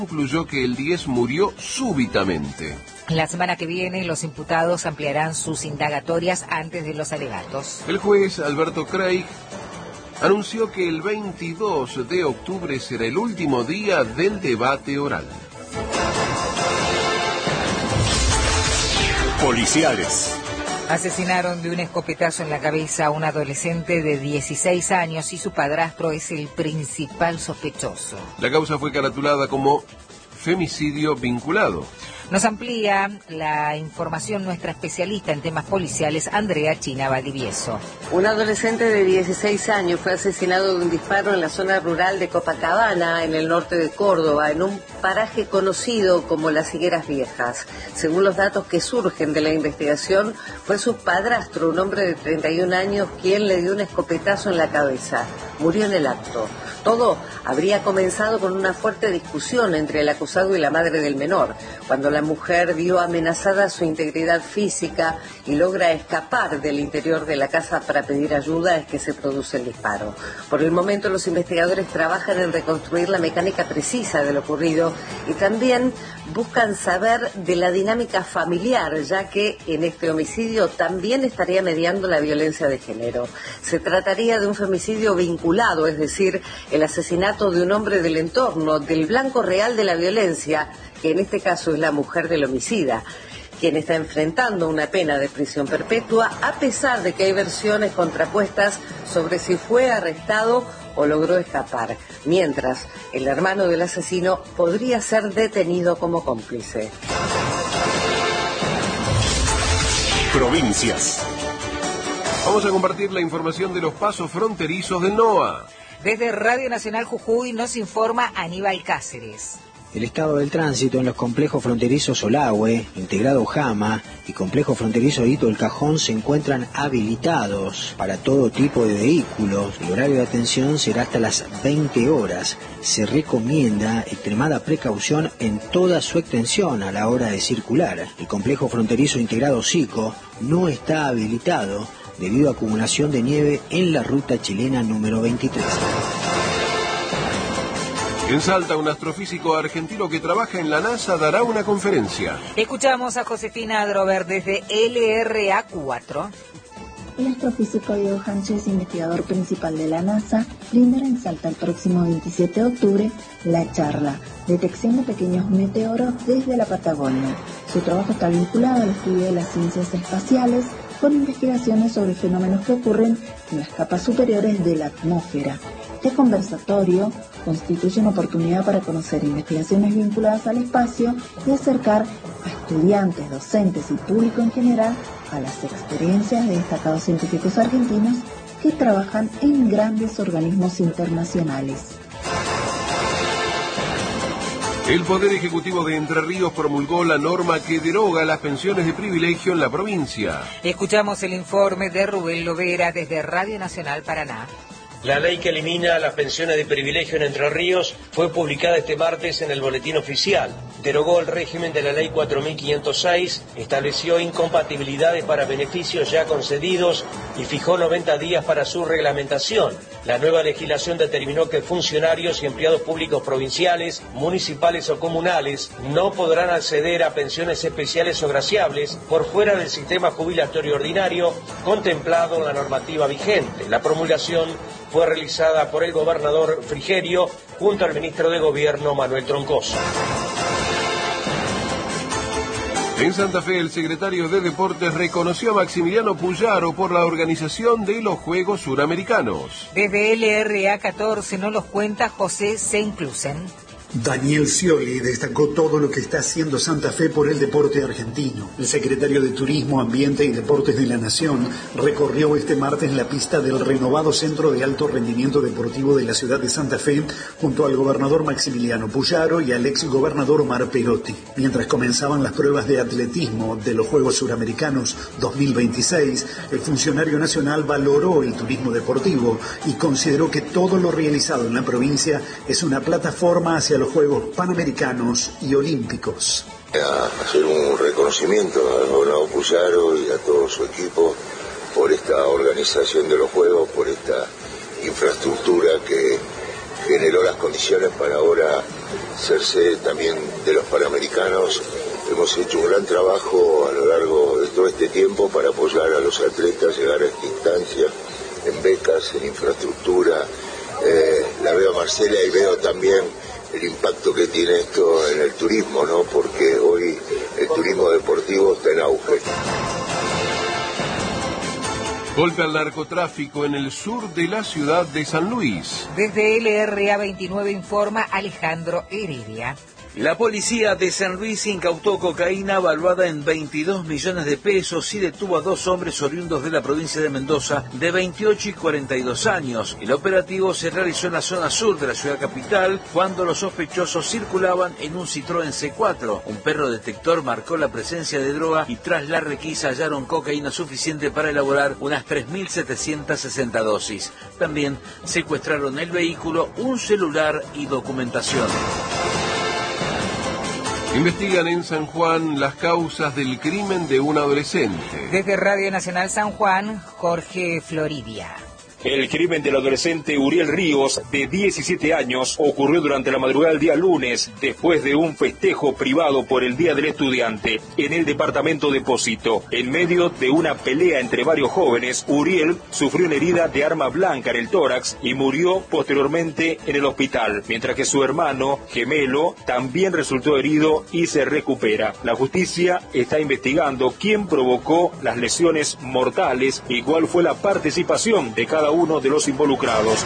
concluyó que el 10 murió súbitamente. La semana que viene, los imputados ampliarán sus indagatorias antes de los alegatos. El juez Alberto Craig anunció que el 22 de octubre será el último día del debate oral. Policiales. Asesinaron de un escopetazo en la cabeza a un adolescente de 16 años y su padrastro es el principal sospechoso. La causa fue caratulada como femicidio vinculado. Nos amplía la información nuestra especialista en temas policiales, Andrea China Valdivieso. Un adolescente de 16 años fue asesinado de un disparo en la zona rural de Copacabana, en el norte de Córdoba, en un paraje conocido como Las Higueras Viejas. Según los datos que surgen de la investigación, fue su padrastro, un hombre de 31 años, quien le dio un escopetazo en la cabeza. Murió en el acto. Todo habría comenzado con una fuerte discusión entre el acusado y la madre del menor. Cuando la mujer vio amenazada su integridad física y logra escapar del interior de la casa para pedir ayuda, es que se produce el disparo. Por el momento, los investigadores trabajan en reconstruir la mecánica precisa de lo ocurrido y también buscan saber de la dinámica familiar, ya que en este homicidio también estaría mediando la violencia de género. Se trataría de un femicidio vinculado, es decir, el asesinato de un hombre del entorno, del blanco real de la violencia, que en este caso es la mujer del homicida, quien está enfrentando una pena de prisión perpetua, a pesar de que hay versiones contrapuestas sobre si fue arrestado o logró escapar, mientras el hermano del asesino podría ser detenido como cómplice. Provincias. Vamos a compartir la información de los pasos fronterizos del NOA. Desde Radio Nacional Jujuy nos informa Aníbal Cáceres. El estado del tránsito en los complejos fronterizos Solahue, Integrado Jama y complejo fronterizo Hito del Cajón se encuentran habilitados para todo tipo de vehículos. El horario de atención será hasta las 20 horas. Se recomienda extremada precaución en toda su extensión a la hora de circular. El complejo fronterizo Integrado Sico no está habilitado debido a acumulación de nieve en la ruta chilena número 23. En Salta, un astrofísico argentino que trabaja en la NASA dará una conferencia. Escuchamos a Josefina Adrover desde LRA4. El astrofísico Diego Sánchez, investigador principal de la NASA, brindará en Salta el próximo 27 de octubre la charla Detección de pequeños meteoros desde la Patagonia. Su trabajo está vinculado al estudio de las ciencias espaciales con investigaciones sobre fenómenos que ocurren en las capas superiores de la atmósfera. Este conversatorio constituye una oportunidad para conocer investigaciones vinculadas al espacio y acercar a estudiantes, docentes y público en general a las experiencias de destacados científicos argentinos que trabajan en grandes organismos internacionales. El Poder Ejecutivo de Entre Ríos promulgó la norma que deroga las pensiones de privilegio en la provincia. Escuchamos el informe de Rubén Lovera desde Radio Nacional Paraná. La ley que elimina las pensiones de privilegio en Entre Ríos fue publicada este martes en el Boletín Oficial. Derogó el régimen de la Ley 4506, estableció incompatibilidades para beneficios ya concedidos y fijó 90 días para su reglamentación. La nueva legislación determinó que funcionarios y empleados públicos provinciales, municipales o comunales no podrán acceder a pensiones especiales o graciables por fuera del sistema jubilatorio ordinario contemplado en la normativa vigente. La promulgación fue realizada por el gobernador Frigerio junto al ministro de Gobierno Manuel Troncoso. En Santa Fe, el secretario de Deportes reconoció a Maximiliano Puyaro por la organización de los Juegos Suramericanos. Desde LRA14 nos los cuenta José Seinclusen. Daniel Scioli destacó todo lo que está haciendo Santa Fe por el deporte argentino. El secretario de Turismo, Ambiente y Deportes de la Nación recorrió este martes la pista del renovado Centro de Alto Rendimiento Deportivo de la ciudad de Santa Fe junto al gobernador Maximiliano Puyaro y al ex gobernador Omar Perotti. Mientras comenzaban las pruebas de atletismo de los Juegos Suramericanos 2026, el funcionario nacional valoró el turismo deportivo y consideró que todo lo realizado en la provincia es una plataforma hacia los Juegos Panamericanos y Olímpicos. A hacer un reconocimiento al gobernador Puyaro y a todo su equipo por esta organización de los Juegos, por esta infraestructura que generó las condiciones para ahora ser sede también de los Panamericanos. Hemos hecho un gran trabajo a lo largo de todo este tiempo para apoyar a los atletas, llegar a esta instancia, en becas, en infraestructura. La veo a Marcela y veo también el impacto que tiene esto en el turismo, ¿no? Porque hoy el turismo deportivo está en auge. Golpe al narcotráfico en el sur de la ciudad de San Luis. Desde LRA 29 informa Alejandro Heredia. La policía de San Luis incautó cocaína valuada en 22 millones de pesos y detuvo a 2 hombres oriundos de la provincia de Mendoza de 28 y 42 años. El operativo se realizó en la zona sur de la ciudad capital cuando los sospechosos circulaban en un Citroën C4. Un perro detector marcó la presencia de droga y tras la requisa hallaron cocaína suficiente para elaborar unas 3.760 dosis. También secuestraron el vehículo, un celular y documentación. Investigan en San Juan las causas del crimen de un adolescente. Desde Radio Nacional San Juan, Jorge Floridia. El crimen del adolescente Uriel Ríos, de 17 años, ocurrió durante la madrugada del día lunes, después de un festejo privado por el Día del Estudiante, en el departamento de Pocito. En medio de una pelea entre varios jóvenes, Uriel sufrió una herida de arma blanca en el tórax y murió posteriormente en el hospital, mientras que su hermano gemelo también resultó herido y se recupera. La justicia está investigando quién provocó las lesiones mortales y cuál fue la participación de cada uno de los involucrados.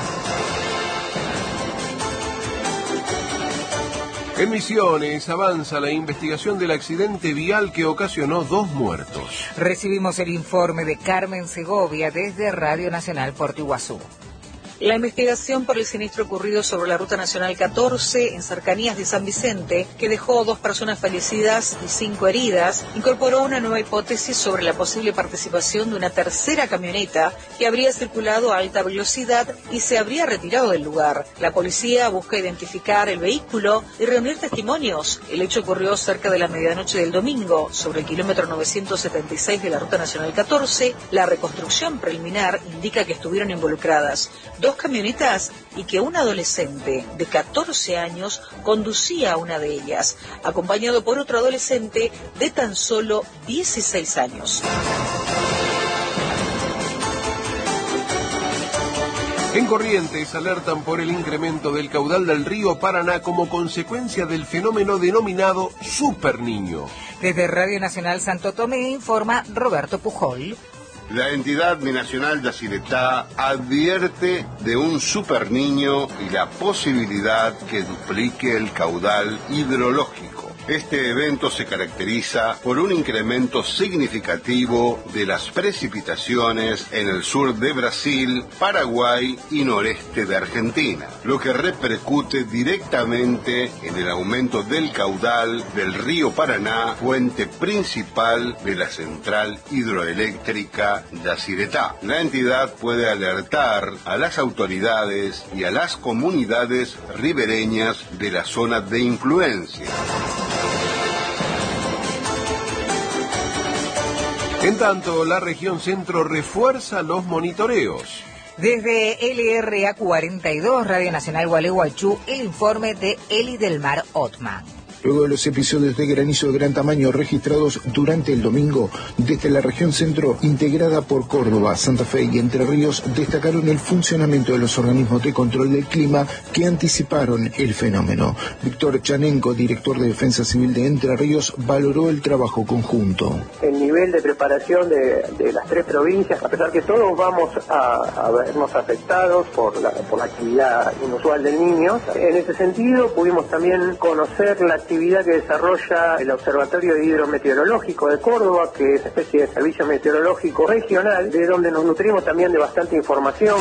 En Misiones avanza la investigación del accidente vial que ocasionó 2 muertos. Recibimos el informe de Carmen Segovia desde Radio Nacional Puerto Iguazú. La investigación por el siniestro ocurrido sobre la Ruta Nacional 14 en cercanías de San Vicente, que dejó 2 personas fallecidas y 5 heridas, incorporó una nueva hipótesis sobre la posible participación de una tercera camioneta que habría circulado a alta velocidad y se habría retirado del lugar. La policía busca identificar el vehículo y reunir testimonios. El hecho ocurrió cerca de la medianoche del domingo, sobre el kilómetro 976 de la Ruta Nacional 14. La reconstrucción preliminar indica que estuvieron involucradas 2 camionetas y que un adolescente de 14 años conducía una de ellas, acompañado por otro adolescente de tan solo 16 años. En Corrientes alertan por el incremento del caudal del río Paraná como consecuencia del fenómeno denominado Super Niño. Desde Radio Nacional Santo Tomé informa Roberto Pujol. La entidad binacional Yacyretá advierte de un super niño y la posibilidad que duplique el caudal hidrológico. Este evento se caracteriza por un incremento significativo de las precipitaciones en el sur de Brasil, Paraguay y noreste de Argentina, lo que repercute directamente en el aumento del caudal del río Paraná, fuente principal de la central hidroeléctrica Yacyretá. La entidad puede alertar a las autoridades y a las comunidades ribereñas de la zona de influencia. En tanto, la región centro refuerza los monitoreos. Desde LRA 42, Radio Nacional Gualeguaychú, el informe de Eli del Mar Otman. Luego de los episodios de granizo de gran tamaño registrados durante el domingo, desde la región centro, integrada por Córdoba, Santa Fe y Entre Ríos, destacaron el funcionamiento de los organismos de control del clima que anticiparon el fenómeno. Víctor Chanenko, director de Defensa Civil de Entre Ríos, valoró el trabajo conjunto. El nivel de preparación de las 3 provincias, a pesar que todos vamos a vernos afectados por la actividad inusual del Niño, en ese sentido pudimos también conocer la actividad que desarrolla el Observatorio Hidrometeorológico de Córdoba, que es una especie de servicio meteorológico regional, de donde nos nutrimos también de bastante información.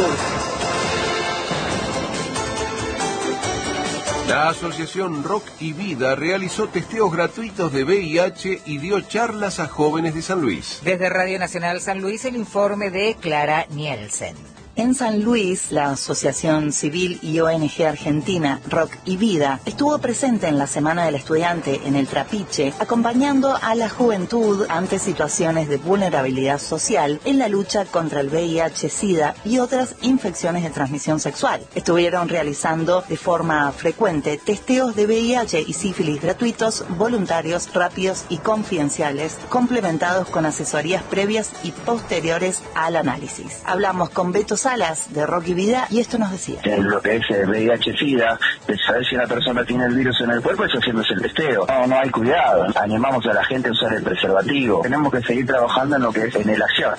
La asociación Rock y Vida realizó testeos gratuitos de VIH y dio charlas a jóvenes de San Luis. Desde Radio Nacional San Luis, el informe de Clara Nielsen. En San Luis, la Asociación Civil y ONG argentina Rock y Vida estuvo presente en la Semana del Estudiante en el Trapiche, acompañando a la juventud ante situaciones de vulnerabilidad social en la lucha contra el VIH-Sida y otras infecciones de transmisión sexual. Estuvieron realizando de forma frecuente testeos de VIH y sífilis gratuitos, voluntarios, rápidos y confidenciales, complementados con asesorías previas y posteriores al análisis. Hablamos con Beto Salas de Rock y Vida y esto nos decía. Lo que es el VIH-Sida, de saber si una persona tiene el virus en el cuerpo es haciéndose el testeo. No hay cuidado. Animamos a la gente a usar el preservativo. Tenemos que seguir trabajando en lo que es en la acción.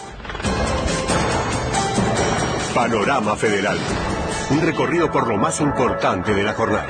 Panorama Federal. Un recorrido por lo más importante de la jornada.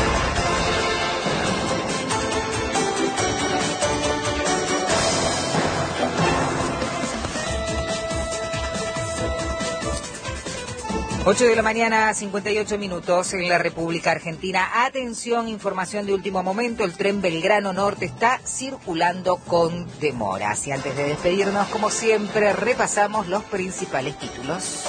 Ocho de la mañana, 58 minutos en la República Argentina. Atención, información de último momento. El tren Belgrano Norte está circulando con demoras. Y antes de despedirnos, como siempre, repasamos los principales títulos.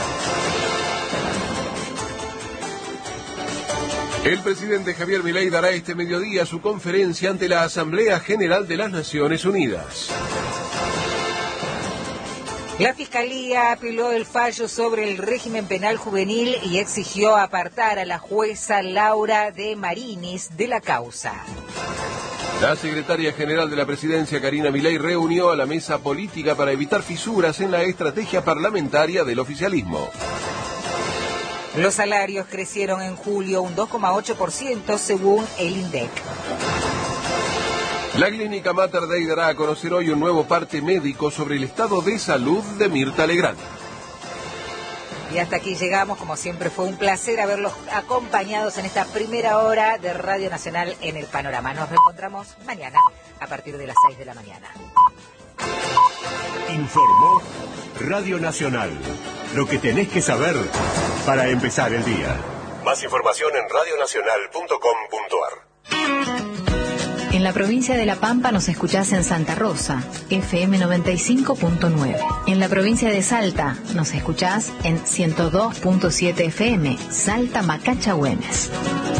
El presidente Javier Milei dará este mediodía su conferencia ante la Asamblea General de las Naciones Unidas. La Fiscalía apeló el fallo sobre el régimen penal juvenil y exigió apartar a la jueza Laura de Marinis de la causa. La secretaria general de la presidencia, Karina Milei, reunió a la mesa política para evitar fisuras en la estrategia parlamentaria del oficialismo. Los salarios crecieron en julio un 2,8% según el INDEC. La clínica Mater Dei dará a conocer hoy un nuevo parte médico sobre el estado de salud de Mirta Legrand. Y hasta aquí llegamos, como siempre fue un placer haberlos acompañados en esta primera hora de Radio Nacional en el Panorama. Nos reencontramos mañana a partir de las 6 de la mañana. Informó Radio Nacional. Lo que tenés que saber para empezar el día. Más información en radionacional.com.ar. En la provincia de La Pampa nos escuchás en Santa Rosa, FM 95.9. En la provincia de Salta nos escuchás en 102.7 FM, Salta Macachagüemes.